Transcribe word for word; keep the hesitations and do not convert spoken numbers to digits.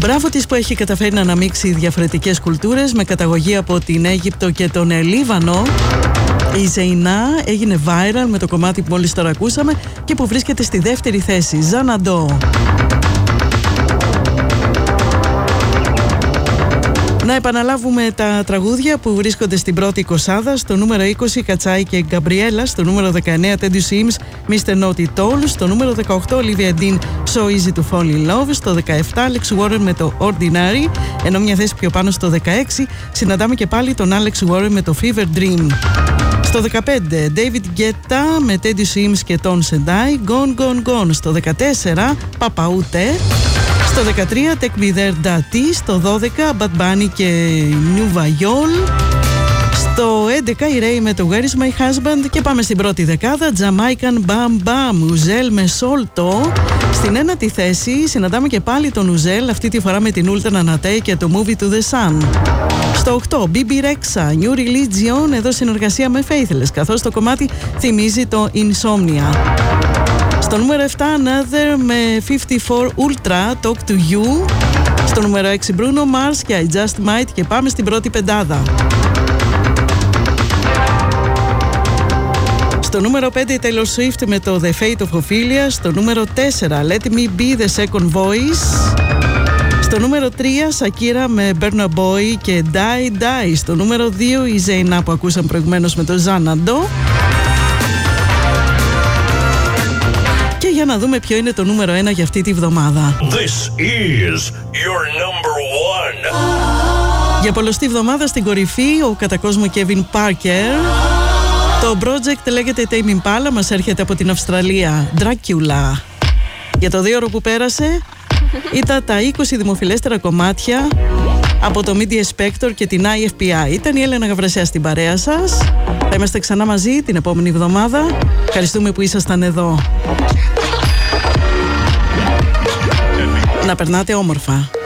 Μπράβο της που έχει καταφέρει να αναμίξει διαφορετικές κουλτούρες με καταγωγή από την Αίγυπτο και τον Λίβανο. Η Ζεϊνά έγινε viral με το κομμάτι που μόλις τώρα ακούσαμε και που βρίσκεται στη δεύτερη θέση. Ζαναντό. Να επαναλάβουμε τα τραγούδια που βρίσκονται στην πρώτη εικοσάδα. Στο νούμερο είκοσι Κατσάι και Γκαμπριέλα. Στο νούμερο δεκαεννέα Teddy Swims, μίστερ Naughty Toll. Στο νούμερο δεκαοκτώ Olivia Dean, So Easy to Fall in Love. Στο δεκαεπτά Alex Warren με το Ordinary. Ενώ μια θέση πιο πάνω στο δεκαέξι συναντάμε και πάλι τον Alex Warren με το Fever Dream. Στο δεκαπέντε David Guetta με Teddy Swims και Ton Sendai, Gone Gone Gone. Στο δεκατέσσερα Papaute. Στο δεκατρία Take Me There Daddy. Στο δώδεκα Bad Bunny και New Vayol. Στο έντεκα η Ray με το Where Is My Husband. Και πάμε στην πρώτη δεκάδα Jamaican Bam Bam Uzel με Solto. Στην ένατη θέση συναντάμε και πάλι τον Uzel, αυτή τη φορά με την Ultra Nanate και το Movie to the Sun. Στο οκτώ μπι μπι Rexha New Religion, εδώ συνεργασία με Faithless, καθώς το κομμάτι θυμίζει το Insomnia. Στο νούμερο επτά Another με πενήντα τέσσερα Ultra Talk to You. Στο νούμερο έξι Bruno Mars και I Just Might. Και πάμε στην πρώτη πεντάδα. Στο νούμερο πέντε η Taylor Swift με το The Fate of Ophelia. Στο νούμερο τέσσερα Let Me Be The Second Voice. Στο νούμερο τρία Shakira με Burna Boy και Die Die. Στο νούμερο δύο η Ζεϊνά που ακούσαμε προηγουμένως με το Xanadu. Και για να δούμε ποιο είναι το νούμερο ένα για αυτή τη βδομάδα. This is your number one. Για πολλωστή βδομάδα στην κορυφή ο κατά κόσμο Kevin Parker. Το project λέγεται Tame Impala, μας έρχεται από την Αυστραλία. Dracula. Για το δύο ώρο που πέρασε ήταν τα είκοσι δημοφιλέστερα κομμάτια από το Media Spector και την άι εφ πι άι. Ήταν η Έλενα Γαβρασιά στην παρέα σας. Θα είμαστε ξανά μαζί την επόμενη εβδομάδα. Ευχαριστούμε που ήσασταν εδώ. Να περνάτε όμορφα.